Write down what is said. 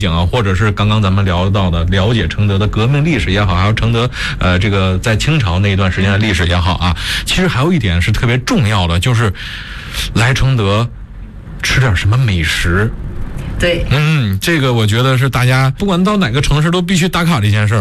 或者是刚刚咱们聊到的了解承德的革命历史也好，还有承德这个在清朝那一段时间的历史也好啊，其实还有一点是特别重要的，就是来承德吃点什么美食。 对， 这个我觉得是大家不管到哪个城市都必须打卡的一件事。